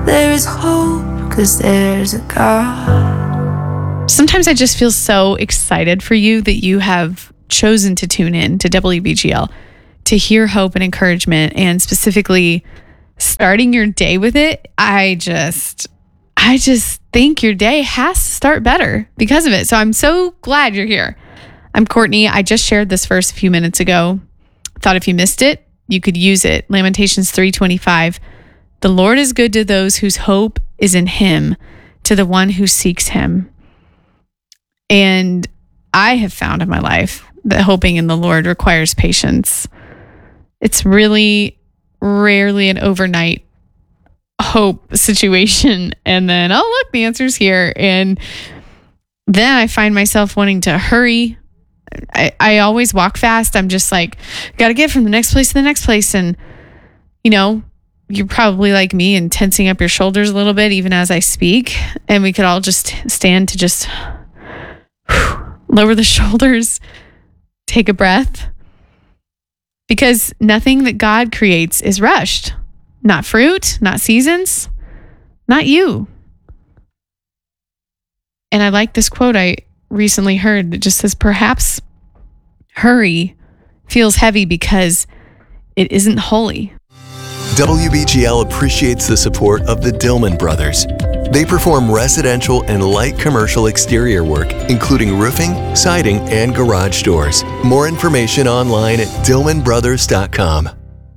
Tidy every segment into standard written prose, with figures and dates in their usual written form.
There is hope, 'cause there's a God. Sometimes I just feel so excited for you that you have chosen to tune in to WBGL to hear hope and encouragement, and specifically starting your day with it. I just think your day has to start better because of it. So I'm so glad you're here. I'm Courtney. I just shared this verse a few minutes ago. Thought if you missed it, you could use it. Lamentations 3:25. The Lord is good to those whose hope is in him, to the one who seeks him. And I have found in my life that hoping in the Lord requires patience. It's really rarely an overnight hope situation. And then, oh, look, the answer's here. And then I find myself wanting to hurry. I always walk fast. I'm just like, got to get from the next place to the next place. And, you know, you're probably like me and tensing up your shoulders a little bit, even as I speak. And we could all just stand to just lower the shoulders, take a breath. Because nothing that God creates is rushed. Not fruit, not seasons, not you. And I like this quote I recently heard that just says, perhaps hurry feels heavy because it isn't holy. WBGL appreciates the support of the Dillman Brothers. They perform residential and light commercial exterior work, including roofing, siding, and garage doors. More information online at dillmanbrothers.com.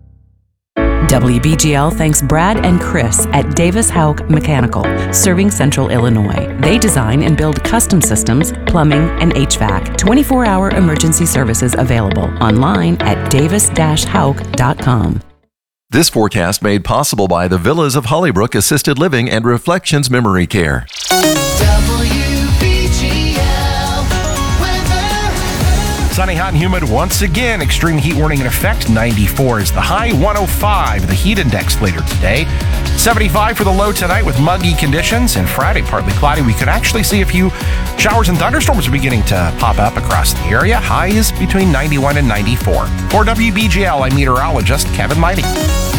WBGL thanks Brad and Chris at Davis Houck Mechanical, serving Central Illinois. They design and build custom systems, plumbing, and HVAC. 24-hour emergency services available online at davis-houck.com. This forecast made possible by the Villas of Hollybrook Assisted Living and Reflections Memory Care. Sunny, hot, and humid once again. Extreme heat warning in effect. 94 is the high. 105 the heat index later today. 75 for the low tonight with muggy conditions. And Friday, partly cloudy. We could actually see a few showers and thunderstorms beginning to pop up across the area. Highs between 91 and 94. For WBGL, I'm meteorologist Kevin Mighty.